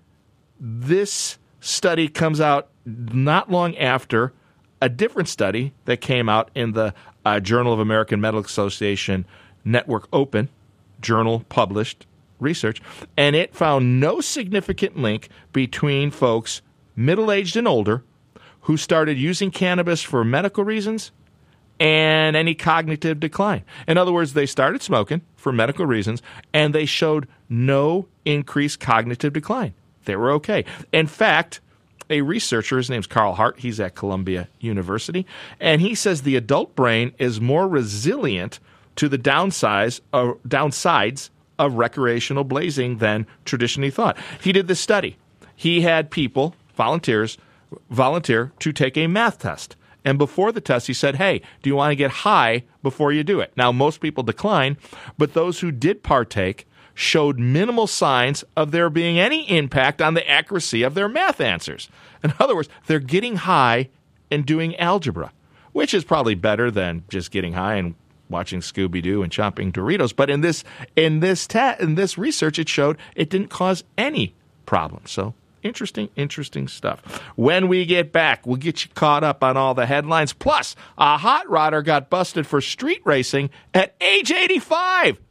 this study comes out not long after a different study that came out in the uh, Journal of American Medical Association Network Open, journal published research, and it found no significant link between folks middle-aged and older who started using cannabis for medical reasons and any cognitive decline. In other words, they started smoking for medical reasons, and they showed no increased cognitive decline. They were okay. In fact, a researcher, his name's Carl Hart, he's at Columbia University, and he says the adult brain is more resilient to the downsides of, downsides of recreational blazing than traditionally thought. He did this study. He had people, volunteers, volunteer to take a math test. And before the test, he said, hey, do you want to get high before you do it? Now, most people decline, but those who did partake showed minimal signs of there being any impact on the accuracy of their math answers. In other words, they're getting high and doing algebra, which is probably better than just getting high and watching Scooby-Doo and chomping Doritos. But in this in this ta- in this research, it showed it didn't cause any problems. So Interesting, interesting stuff. When we get back, we'll get you caught up on all the headlines. Plus, a hot rodder got busted for street racing at age eighty-five.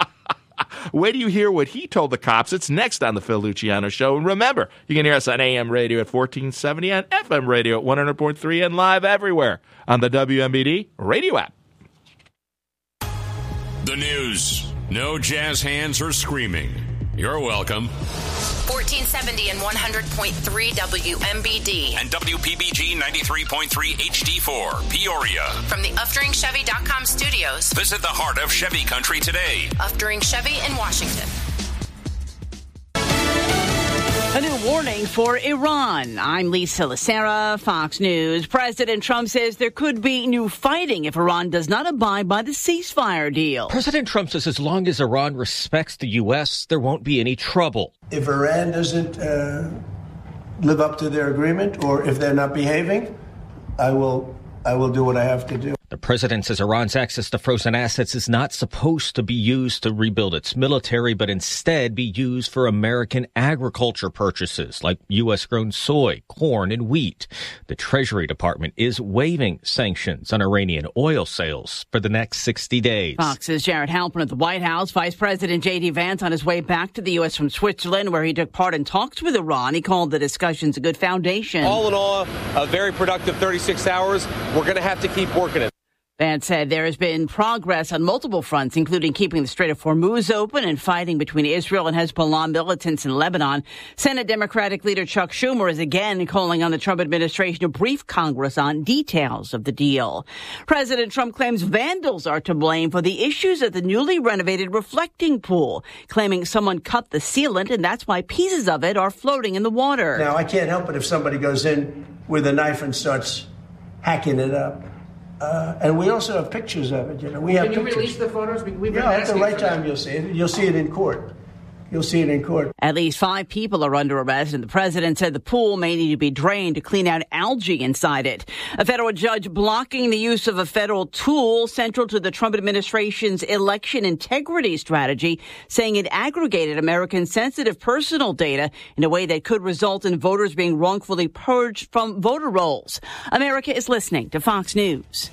Wait till you hear what he told the cops. It's next on the Phil Luciano Show. And remember, you can hear us on A M radio at fourteen seventy and F M radio at one hundred point three and live everywhere on the W M B D radio app. The news. No jazz hands or screaming. You're welcome. fourteen seventy and one hundred point three W M B D. And W P B G ninety-three point three H D four, Peoria. From the Uftring Chevy dot com studios. Visit the heart of Chevy country today. Uftring Chevy in Washington. A new warning for Iran. I'm Lisa Lacera, Fox News. President Trump says there could be new fighting if Iran does not abide by the ceasefire deal. President Trump says as long as Iran respects the U S, there won't be any trouble. If Iran doesn't uh, live up to their agreement, or if they're not behaving, I will, I will do what I have to do. The president says Iran's access to frozen assets is not supposed to be used to rebuild its military, but instead be used for American agriculture purchases like U S-grown soy, corn, and wheat. The Treasury Department is waiving sanctions on Iranian oil sales for the next sixty days. Fox's Jared Halpern at the White House. Vice President J D. Vance on his way back to the U S from Switzerland, where he took part in talks with Iran. He called the discussions a good foundation. All in all, a very productive thirty-six hours. We're going to have to keep working it. Vance said there has been progress on multiple fronts, including keeping the Strait of Hormuz open and fighting between Israel and Hezbollah militants in Lebanon. Senate Democratic leader Chuck Schumer is again calling on the Trump administration to brief Congress on details of the deal. President Trump claims vandals are to blame for the issues at the newly renovated reflecting pool, claiming someone cut the sealant and that's why pieces of it are floating in the water. Now, I can't help it if somebody goes in with a knife and starts hacking it up. Uh, and we also have pictures of it. You know, we have. Can you pictures. release the photos? We, we've been yeah, at the right for time, you'll see it. You'll see it in court. You'll see it in court. At least five people are under arrest, and the president said the pool may need to be drained to clean out algae inside it. A federal judge blocking the use of a federal tool central to the Trump administration's election integrity strategy, saying it aggregated Americans' sensitive personal data in a way that could result in voters being wrongfully purged from voter rolls. America is listening to Fox News.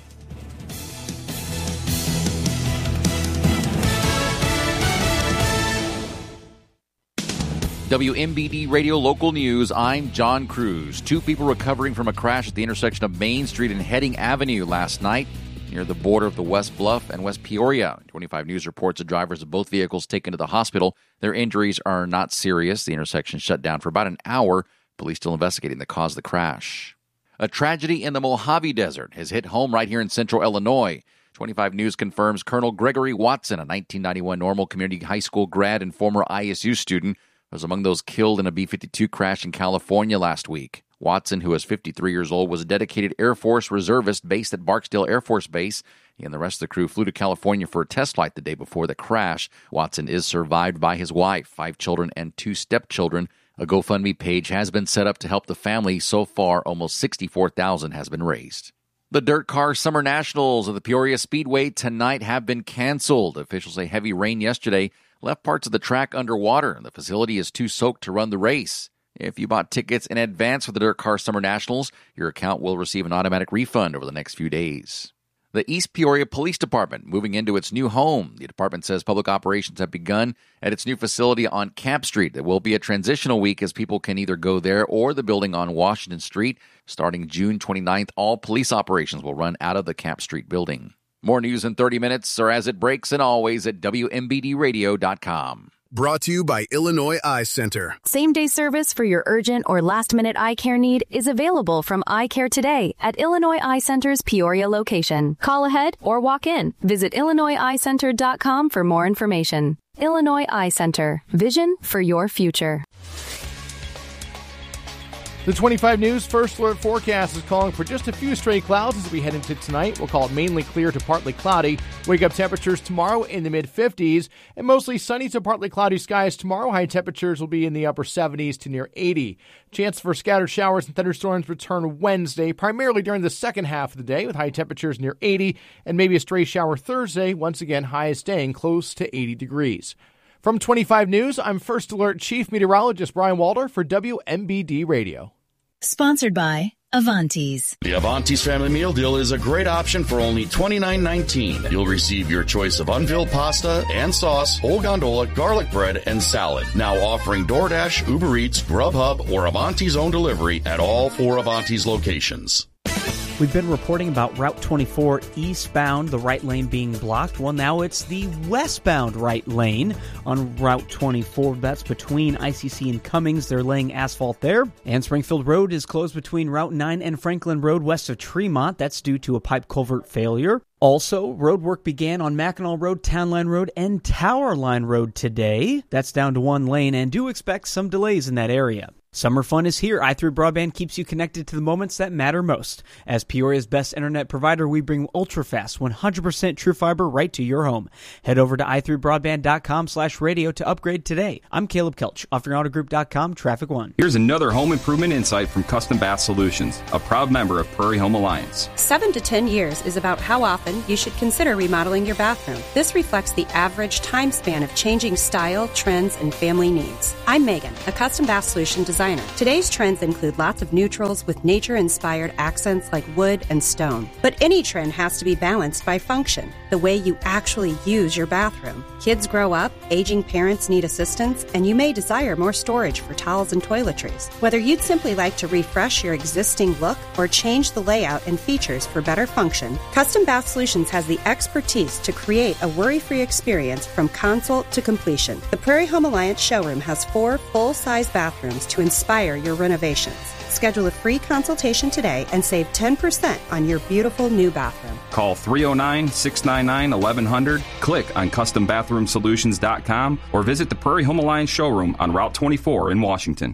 W M B D Radio Local News, I'm John Cruz. Two people recovering from a crash at the intersection of Main Street and Heading Avenue last night near the border of the West Bluff and West Peoria. twenty-five News reports the drivers of both vehicles taken to the hospital. Their injuries are not serious. The intersection shut down for about an hour. Police still investigating the cause of the crash. A tragedy in the Mojave Desert has hit home right here in central Illinois. twenty-five News confirms Colonel Gregory Watson, a nineteen ninety-one Normal Community High School grad and former I S U student, was among those killed in a B fifty-two crash in California last week. Watson, who is fifty-three years old, was a dedicated Air Force reservist based at Barksdale Air Force Base. He and the rest of the crew flew to California for a test flight the day before the crash. Watson is survived by his wife, five children, and two stepchildren. A GoFundMe page has been set up to help the family. So far, almost sixty-four thousand dollars has been raised. The Dirt Car Summer Nationals of the Peoria Speedway tonight have been canceled. Officials say heavy rain yesterday left parts of the track underwater. The facility is too soaked to run the race. If you bought tickets in advance for the Dirt Car Summer Nationals, your account will receive an automatic refund over the next few days. The East Peoria Police Department moving into its new home. The department says public operations have begun at its new facility on Camp Street. There will be a transitional week as people can either go there or the building on Washington Street. Starting June twenty-ninth, all police operations will run out of the Camp Street building. More news in thirty minutes or as it breaks, and always at W M B D radio dot com. Brought to you by Illinois Eye Center. Same-day service for your urgent or last-minute eye care need is available from Eye Care today at Illinois Eye Center's Peoria location. Call ahead or walk in. Visit Illinois Eye Center dot com for more information. Illinois Eye Center. Vision for your future. The twenty-five News First Alert forecast is calling for just a few stray clouds as we head into tonight. We'll call it mainly clear to partly cloudy. Wake-up temperatures tomorrow in the mid-fifties and mostly sunny to partly cloudy skies tomorrow. High temperatures will be in the upper seventies to near eighty. Chance for scattered showers and thunderstorms return Wednesday, primarily during the second half of the day with high temperatures near eighty and maybe a stray shower Thursday. Once again, highs staying close to eighty degrees. From twenty-five News, I'm First Alert Chief Meteorologist Brian Walter for W M B D Radio. Sponsored by Avantis. The Avantis Family Meal Deal is a great option for only twenty-nine nineteen. You'll receive your choice of unfilled pasta and sauce, whole gondola, garlic bread, and salad. Now offering DoorDash, Uber Eats, Grubhub, or Avantis own delivery at all four Avantis locations. We've been reporting about Route twenty-four eastbound, the right lane being blocked. Well, now it's the westbound right lane on Route twenty-four. That's between I C C and Cummings. They're laying asphalt there. And Springfield Road is closed between Route nine and Franklin Road west of Tremont. That's due to a pipe culvert failure. Also, road work began on Mackinac Road, Town Line Road, and Tower Line Road today. That's down to one lane, and do expect some delays in that area. Summer fun is here. i three Broadband keeps you connected to the moments that matter most. As Peoria's best internet provider, we bring ultra-fast, one hundred percent true fiber right to your home. Head over to i three broadband dot com slash radio to upgrade today. I'm Caleb Kelch, offering auto group dot com, Traffic One. Here's another home improvement insight from Custom Bath Solutions, a proud member of Prairie Home Alliance. Seven to ten years is about how often you should consider remodeling your bathroom. This reflects the average time span of changing style, trends, and family needs. I'm Megan, a Custom Bath Solution designer. Today's trends include lots of neutrals with nature-inspired accents like wood and stone. But any trend has to be balanced by function, the way you actually use your bathroom. Kids grow up, aging parents need assistance, and you may desire more storage for towels and toiletries. Whether you'd simply like to refresh your existing look or change the layout and features for better function, Custom Bath Solutions has the expertise to create a worry-free experience from consult to completion. The Prairie Home Alliance showroom has four full-size bathrooms to inspire your renovations. Schedule a free consultation today and save ten percent on your beautiful new bathroom. Call three oh nine, six nine nine, eleven hundred, click on custom bathroom solutions dot com, or visit the Prairie Home Alliance showroom on Route twenty-four in Washington.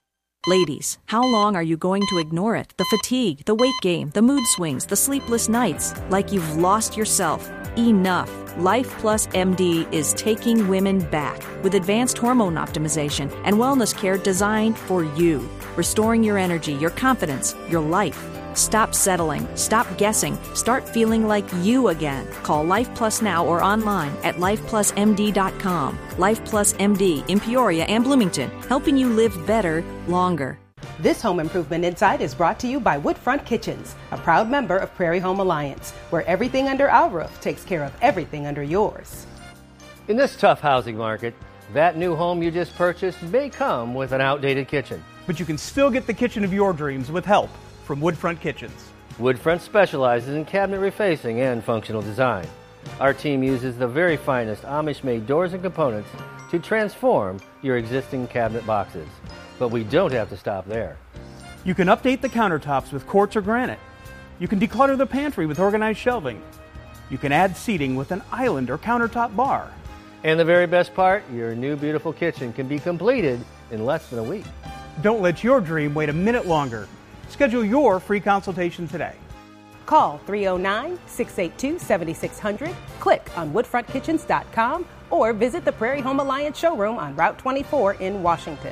Ladies, how long are you going to ignore it? The fatigue, the weight gain, the mood swings, the sleepless nights, like you've lost yourself. Enough. Life Plus M D is taking women back with advanced hormone optimization and wellness care designed for you, restoring your energy, your confidence, your life. Stop settling. Stop guessing. Start feeling like you again. Call Life Plus now or online at life plus m d dot com. Life Plus M D in Peoria and Bloomington, helping you live better, longer. This Home Improvement Insight is brought to you by Woodfront Kitchens, a proud member of Prairie Home Alliance, where everything under our roof takes care of everything under yours. In this tough housing market, that new home you just purchased may come with an outdated kitchen. But you can still get the kitchen of your dreams with help from Woodfront Kitchens. Woodfront specializes in cabinet refacing and functional design. Our team uses the very finest Amish-made doors and components to transform your existing cabinet boxes. But we don't have to stop there. You can update the countertops with quartz or granite. You can declutter the pantry with organized shelving. You can add seating with an island or countertop bar. And the very best part, your new beautiful kitchen can be completed in less than a week. Don't let your dream wait a minute longer. Schedule your free consultation today. Call three oh nine, six eight two, seven six zero zero, click on woodfront kitchens dot com, or visit the Prairie Home Alliance showroom on Route twenty-four in Washington.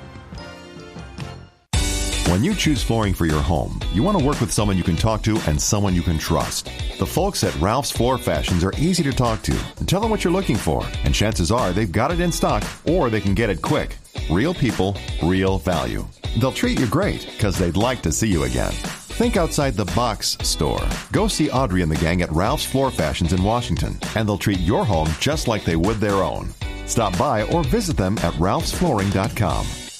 When you choose flooring for your home, you want to work with someone you can talk to and someone you can trust. The folks at Ralph's Floor Fashions are easy to talk to. Tell them what you're looking for, and chances are they've got it in stock, or they can get it quick. Real people, real value. They'll treat you great because they'd like to see you again. Think outside the box store. Go see Audrey and the gang at Ralph's Floor Fashions in Washington, and they'll treat your home just like they would their own. Stop by or visit them at ralphs flooring dot com.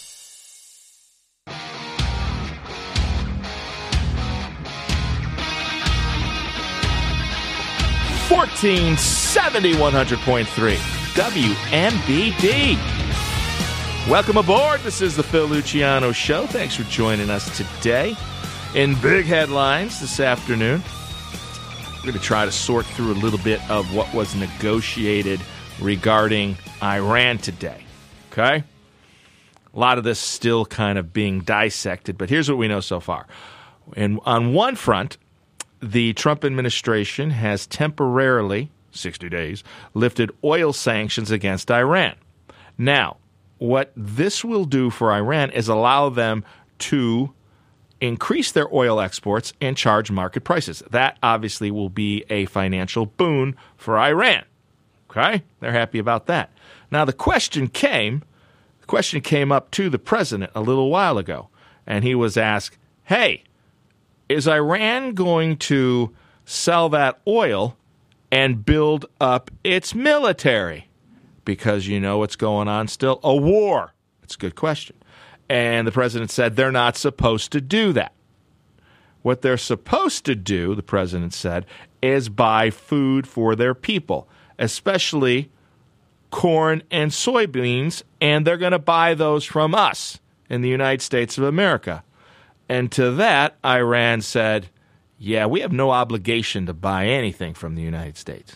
fourteen seventy, one hundred point three W M B D. Welcome aboard. This is the Phil Luciano Show. Thanks for joining us today. In big headlines this afternoon, we're going to try to sort through a little bit of what was negotiated regarding Iran today. Okay? A lot of this still kind of being dissected, but here's what we know so far. And on one front, the Trump administration has temporarily, sixty days, lifted oil sanctions against Iran. Now, what this will do for Iran is allow them to increase their oil exports and charge market prices. That obviously will be a financial boon for Iran. Okay? They're happy about that. Now, the question came, the question came up to the president a little while ago, and he was asked, hey, is Iran going to sell that oil and build up its military? Because you know what's going on still? A war. It's a good question. And the president said they're not supposed to do that. What they're supposed to do, the president said, is buy food for their people, especially corn and soybeans, and they're going to buy those from us in the United States of America. And to that, Iran said, yeah, we have no obligation to buy anything from the United States.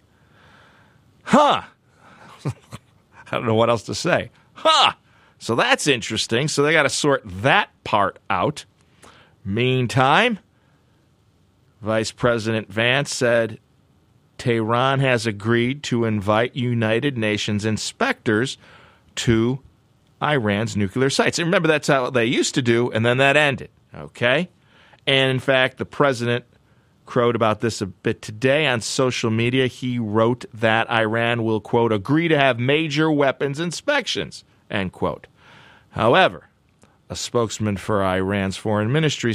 Huh. I don't know what else to say. Huh. So that's interesting. So they got to sort that part out. Meantime, Vice President Vance said Tehran has agreed to invite United Nations inspectors to Iran's nuclear sites. And remember, that's how they used to do, and then that ended. Okay? And in fact, the president crowed about this a bit today on social media. He wrote that Iran will, quote, agree to have major weapons inspections, end quote. However, a spokesman for Iran's foreign ministry